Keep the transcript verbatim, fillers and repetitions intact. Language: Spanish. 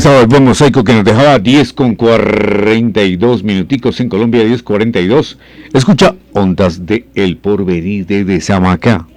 estaba el buen mosaico que nos dejaba diez con cuarenta y dos minuticos en Colombia, diez cuarenta y dos. Escucha Ondas de El Porvenir desde Samacá.